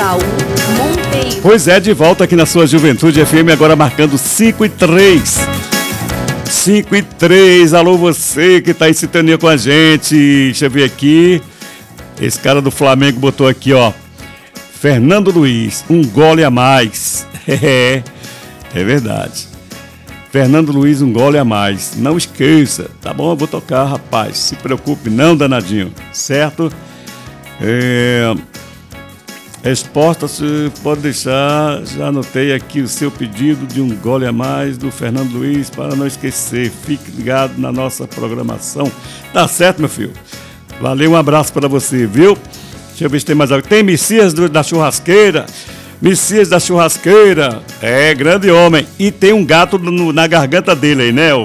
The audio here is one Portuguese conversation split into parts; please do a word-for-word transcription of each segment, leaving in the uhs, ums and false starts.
Isaú Monteiro. Pois é, de volta aqui na sua Juventude F M, agora marcando cinco e três. cinco e três, alô você que tá em sintonia com a gente. Deixa eu ver aqui. Esse cara do Flamengo botou aqui, ó. Fernando Luiz, um gole a mais. É, é verdade. Fernando Luiz, um gole a mais. Não esqueça, tá bom? Eu vou tocar, rapaz. Se preocupe, não, danadinho. Certo? É... Resposta, você pode deixar. Já anotei aqui o seu pedido de um gole a mais do Fernando Luiz, para não esquecer. Fique ligado na nossa programação. Tá certo, meu filho? Valeu, um abraço para você, viu? Deixa eu ver se tem mais algo. Tem Messias do, da churrasqueira. Messias da churrasqueira. É, grande homem. E tem um gato no, na garganta dele aí, né? Ô?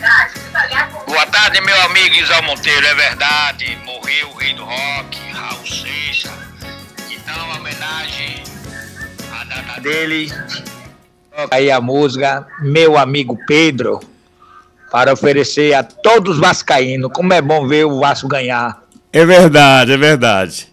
Boa tarde, meu amigo Isaú Monteiro. É verdade. Morreu o rei do rock, Raul Seixas. Então, uma homenagem à data dele. Toca aí a música Meu Amigo Pedro, para oferecer a todos os vascaínos. Como é bom ver o Vasco ganhar. É verdade, é verdade.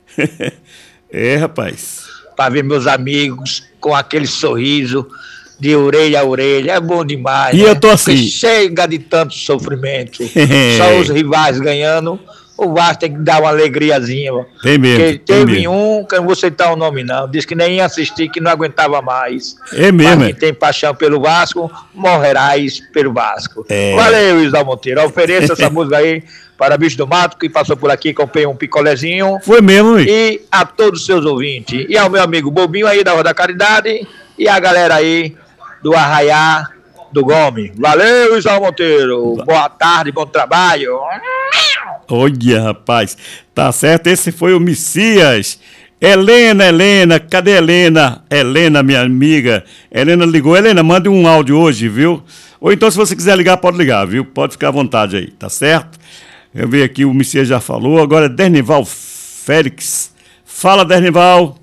É, rapaz. Para ver meus amigos com aquele sorriso de orelha a orelha. É bom demais. E né? eu tô assim. Porque chega de tanto sofrimento. Só os rivais ganhando. O Vasco tem que dar uma alegriazinha. Tem mesmo. Porque tem teve mesmo. um, que eu não vou citar o nome não, disse que nem ia assistir, que não aguentava mais. É mesmo. Mas quem tem paixão pelo Vasco, morrerás pelo Vasco. É. Valeu, Isaú Monteiro. Ofereça essa música aí para Bicho do Mato, que passou por aqui, comprei um picolézinho. Foi mesmo, hein? E a todos os seus ouvintes. E ao meu amigo Bobinho aí da Rua da Caridade. E a galera aí do Arraiá do Gomes. Valeu, Isaú Monteiro. Boa tarde, bom trabalho. Olha, rapaz. Tá certo, esse foi o Messias. Helena, Helena, cadê Helena? Helena, minha amiga. Helena ligou. Helena, mande um áudio hoje, viu? Ou então, se você quiser ligar, pode ligar, viu? Pode ficar à vontade aí, tá certo? Eu vi aqui, o Messias já falou. Agora é Dernival Félix. Fala, Dernival.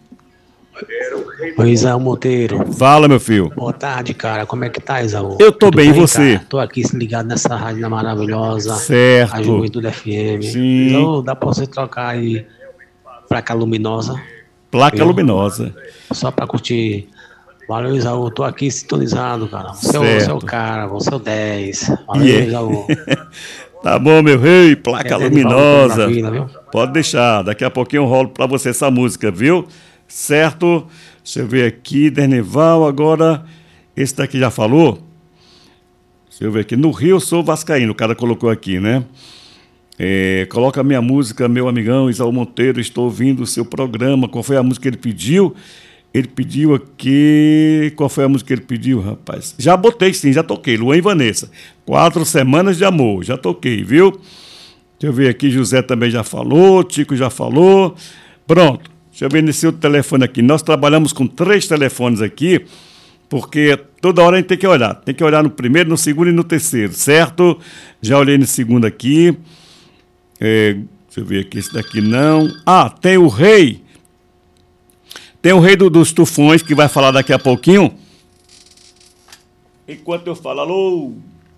Oi, Isaú Monteiro. Fala, meu filho. Boa tarde, cara. Como é que tá, Isaú? Eu tô Tudo bem, e você? Cara? Tô aqui ligado nessa rádio maravilhosa. Certo. A Juventude F M. Sim. Então, dá pra você trocar aí placa luminosa. Placa viu? luminosa. Só pra curtir. Valeu, Isaú. Tô aqui sintonizado, cara. Você é o- você é o cara, você é o dez. Valeu, Yeah. Isaú. Tá bom, meu rei. Placa É, luminosa. Dedival, vida, viu? Pode deixar. Daqui a pouquinho eu rolo pra você essa música, viu? Certo? Deixa eu ver aqui, Dernival, agora, esse daqui já falou? Deixa eu ver aqui, no Rio eu sou vascaíno, o cara colocou aqui, né? É, coloca a minha música, meu amigão Isaú Monteiro, estou ouvindo o seu programa, qual foi a música que ele pediu? Ele pediu aqui, qual foi a música que ele pediu, rapaz? Já botei sim, já toquei, Luan e Vanessa, Quatro Semanas de Amor, já toquei, viu? Deixa eu ver aqui, José também já falou, Tico já falou, pronto. Deixa eu ver nesse outro telefone aqui. Nós trabalhamos com três telefones aqui, porque toda hora a gente tem que olhar. Tem que olhar no primeiro, no segundo e no terceiro, certo? Já olhei no segundo aqui. É, deixa eu ver aqui, esse daqui não. Ah, tem o rei. Tem o rei do, dos tufões, que vai falar daqui a pouquinho. Enquanto eu falo, alô?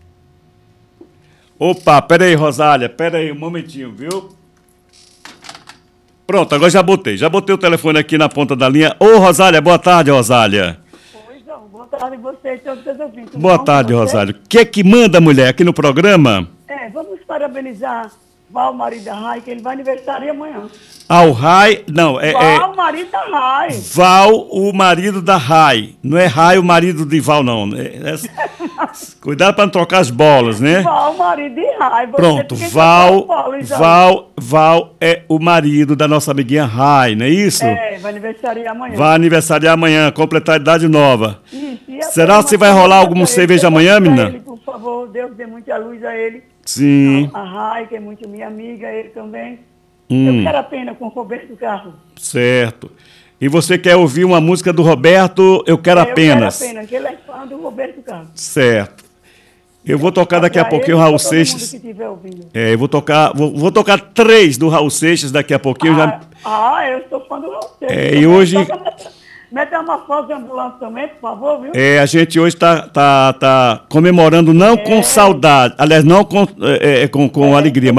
Opa, pera aí, Rosália, pera aí um momentinho, viu? Pronto, agora já botei. Já botei o telefone aqui na ponta da linha. Ô, Rosália, boa tarde, Rosália. Oi, João. Boa tarde a você e todos os seus ouvintes. Boa Bom, tarde, você? Rosália. O que é que manda, mulher, aqui no programa? É, vamos parabenizar Val, marido da Rai, que ele vai aniversário amanhã. Ao Rai, não, é, é Val, marido da Rai. Val, o marido da Rai. Não é Rai, o marido de Val, não. É, é- Cuidado para não trocar as bolas, né? Val, marido de Rai. Você Pronto, fica em Val, São Paulo, então. Val, Val é o marido da nossa amiguinha Rai, não é isso? É, vai aniversariar amanhã. Vai aniversariar amanhã, completar a idade nova. Isso, e a Será turma que vai que rolar manda alguma pra ele, cerveja você amanhã, manda pra menina? Ele, por favor, Deus dê muita luz a ele. Sim, A Rai, que é muito minha amiga, ele também. Hum. Eu quero a pena com o Roberto Carlos. certo. E você quer ouvir uma música do Roberto, Eu Quero É, Apenas. Eu quero a pena, que ele é fã do Roberto Carlos. Certo. Eu vou tocar daqui a Pra pouquinho o ele e Raul pra todo mundo Seixas. que estiver ouvindo. É, eu vou tocar, vou, vou tocar três do Raul Seixas daqui a pouquinho. Ah, Já, ah, eu sou fã do você. É, e hoje- Metamorfose ambulante também, por favor, viu? é, a gente hoje está tá, tá comemorando não com saudade, aliás, não com, é, é, com, com alegria,